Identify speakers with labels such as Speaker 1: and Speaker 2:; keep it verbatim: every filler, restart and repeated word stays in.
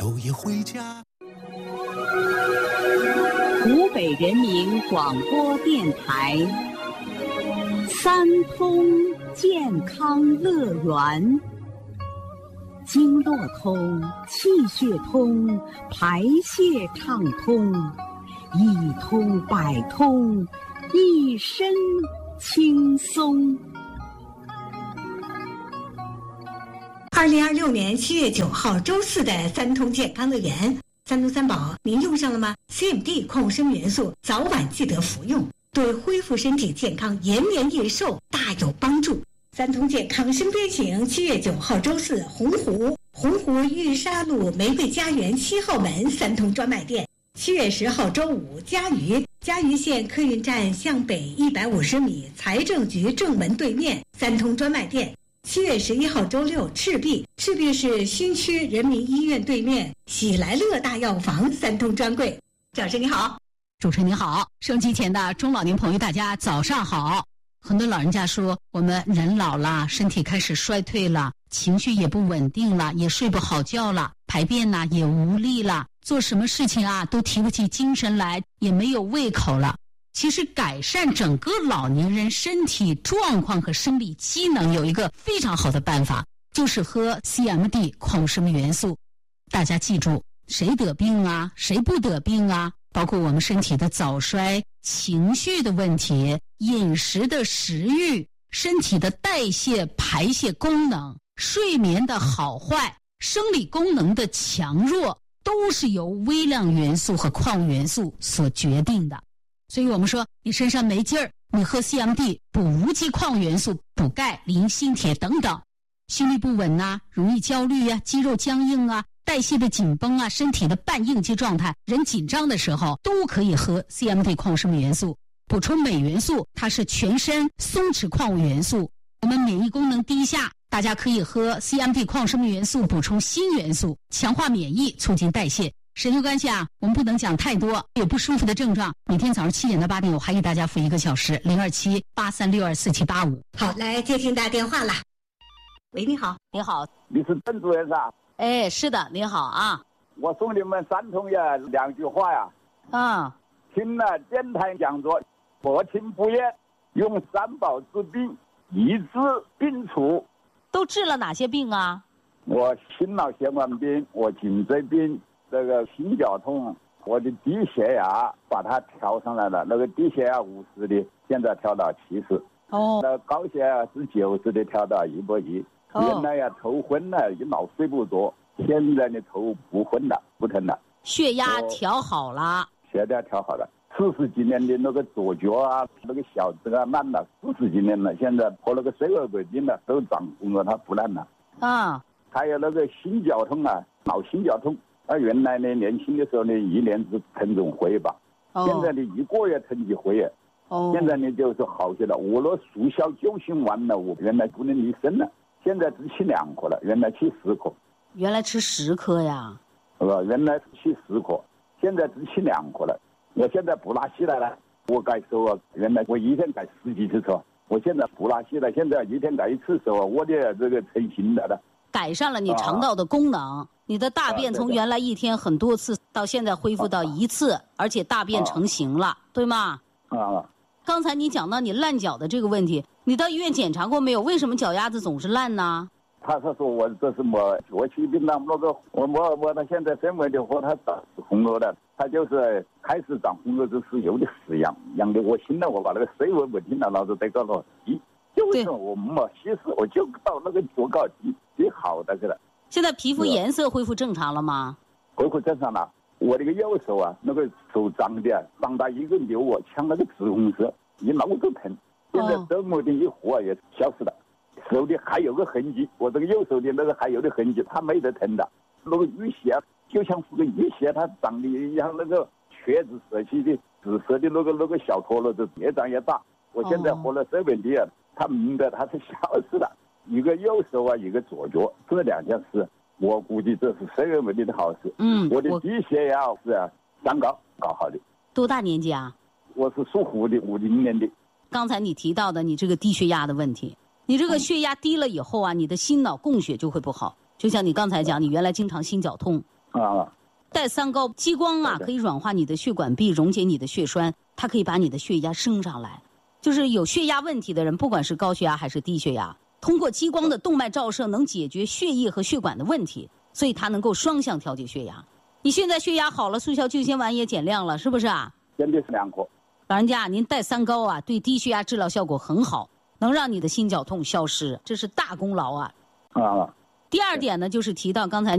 Speaker 1: 昼夜回家。
Speaker 2: 湖北人民广播电台三通健康乐园，经络通，气血通，排泄畅通，一通百通，一身轻松。
Speaker 3: 二零二六年七月九号周四的三通健康乐园，三通三宝您用上了吗？ C M D 矿物生元素早晚记得服用，对恢复身体健康、延年益寿大有帮助。三通健康身边行，七月九号周四，洪湖洪湖玉沙路玫瑰家园七号门三通专卖店。七月十号周五，嘉鱼嘉鱼县客运站向北一百五十米，财政局正门对面三通专卖店。七月十一号周六，赤壁赤壁市新区人民医院对面喜来乐大药房三通专柜。赵老师你好。
Speaker 4: 主持人你好，收音机前的中老年朋友大家早上好。很多老人家说我们人老了，身体开始衰退了，情绪也不稳定了，也睡不好觉了，排便呢也无力了，做什么事情啊都提不起精神来，也没有胃口了。其实改善整个老年人身体状况和生理机能有一个非常好的办法，就是喝 C M D 矿物生元素。大家记住，谁得病啊，谁不得病啊，包括我们身体的早衰、情绪的问题、饮食的食欲、身体的代谢排泄功能、睡眠的好坏、生理功能的强弱，都是由微量元素和矿物元素所决定的。所以我们说你身上没劲儿，你喝 C M D 补无机矿元素，补钙、磷、锌、铁等等。心律不稳啊，容易焦虑啊，肌肉僵硬啊，代谢的紧绷啊，身体的半应激状态，人紧张的时候都可以喝 C M D 矿物生元素。补充镁元素，它是全身松弛矿物元素。我们免疫功能低下，大家可以喝 C M D 矿物生元素补充锌元素，强化免疫，促进代谢。时间关系啊，我们不能讲太多。有不舒服的症状，每天早上七点到八点，我还给大家服一个小时，零二七八三六二四七八五。
Speaker 3: 好，来接听大电话了。喂，你好。
Speaker 4: 你好，
Speaker 5: 你是邓主任是吧？
Speaker 4: 哎，是的，你好啊。
Speaker 5: 我送你们三通呀两句话呀。
Speaker 4: 啊，
Speaker 5: 听了电台讲座，不听不厌，用三宝治病，一治病除。
Speaker 4: 都治了哪些病啊？
Speaker 5: 我心脑血管病，我颈椎病，这个心绞痛，我的低血压把它调上来了，那个低血压五十的现在调到七十，
Speaker 4: 哦，
Speaker 5: 那高血压是九十的调到一百一。
Speaker 4: 哦，
Speaker 5: 原来呀头昏了，一老睡不着，现在的头不昏了，不疼了，
Speaker 4: 血压调好了，
Speaker 5: 血压调好了。四十几年的那个左脚啊，那个小指啊烂了，四十几年了，现在和那个水耳鬼病了，都长红了，它不烂了。
Speaker 4: 啊，
Speaker 5: 还有那个心绞痛啊，脑心绞痛。啊，原来呢，年轻的时候呢，一年是疼种回吧，
Speaker 4: 哦，
Speaker 5: 现在呢一个月疼几回，
Speaker 4: 哦，
Speaker 5: 现在呢就是好些了。我那速效救心丸了，我原来不能离身了，现在只吃两颗了，原来吃十颗。
Speaker 4: 原来吃十颗呀？
Speaker 5: 是吧？原来吃十颗，现在只吃两颗了。我现在不拉稀了了，我改手啊，原来我一天改十几次车，我现在不拉稀了，现在一天改一次手啊，我的这个成型了的。
Speaker 4: 改善了你肠道的功能，啊，你的大便从原来一天很多次，到现在恢复到一次，啊，而且大便成型了，啊，对吗？
Speaker 5: 啊。
Speaker 4: 刚才你讲到你烂脚的这个问题，你到医院检查过没有？为什么脚丫子总是烂呢？
Speaker 5: 他是说我这是么脚气病了，那个我我我他现在身为的话，他长红了的，他就是开始长红了，就是有点屎痒，痒的我心了，我把那个水温不听了，老子得搞了急，就是我没稀释，我就到那个脚搞急，最好的去了。
Speaker 4: 现在皮肤颜色恢复正常了吗？
Speaker 5: 恢复正常了。我那个右手啊，那个手长的长到一个瘤啊，像那个紫红色，一挠就疼。现在这么的一活啊，也消失了。手的还有个痕迹，我这个右手的那个还有的痕迹，它没得疼的。那个淤血就像是个淤血，它长得像那个茄子色系的紫色的那个那个小坨了，就越长越大。我现在喝了这本的，他明白它是消失了。一个右手啊，一个左脚，这两件事，我估计这是生人问题的好事。
Speaker 4: 嗯，
Speaker 5: 我的低血压是啊，三高搞好的。
Speaker 4: 多大年纪啊？
Speaker 5: 我是属虎的，五零年的。
Speaker 4: 刚才你提到的你这个低血压的问题，你这个血压低了以后啊，你的心脑供血就会不好。就像你刚才讲，你原来经常心绞痛，
Speaker 5: 啊。
Speaker 4: 戴三高，激光啊可以软化你的血管壁，溶解你的血栓，它可以把你的血压升上来。就是有血压问题的人，不管是高血压还是低血压，通过激光的动脉照射能解决血液和血管的问题，所以它能够双向调节血压。你现在血压好了，速效救心丸也减量了，是不是啊？
Speaker 5: 减的是两颗。
Speaker 4: 老人家，您戴三高啊，对低血压治疗效果很好，能让你的心绞痛消失，这是大功劳啊。
Speaker 5: 啊。
Speaker 4: 第二点呢，就是提到刚才